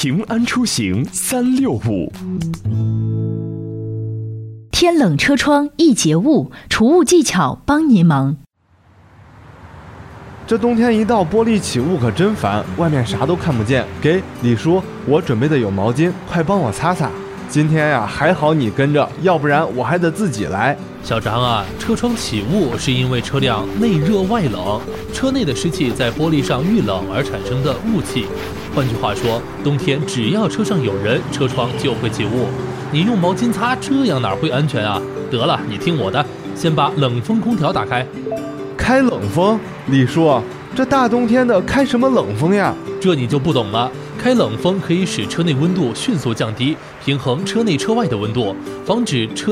平安出行365。 天冷车窗易结雾，除雾技巧帮您忙。 这冬天一到，玻璃起雾可真烦，外面啥都看不见。给李叔，我准备的有毛巾，快帮我擦擦。今天呀，还好你跟着，要不然我还得自己来。 小张啊，车窗起雾是因为车辆内热外冷，车内的湿气在玻璃上遇冷而产生的雾气。换句话说，冬天只要车上有人，车窗就会起雾。你用毛巾擦，这样哪会安全啊？得了，你听我的，先把冷风空调打开。 开冷风？李叔，这大冬天的开什么冷风呀？ 这你就不懂了。开冷风可以使车内温度迅速降低，平衡车内车外的温度，防止车